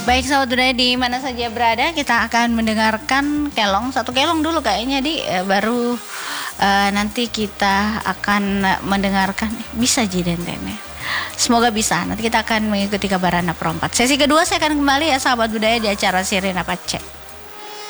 Baik sahabat budaya di mana saja berada, kita akan mendengarkan kelong, satu kelong dulu kayaknya baru nanti kita akan mendengarkan bisa jidentennya. Semoga bisa. Nanti kita akan mengikuti kabaran Pro 4. Sesi kedua saya akan kembali ya sahabat budaya di acara Sirina Pace.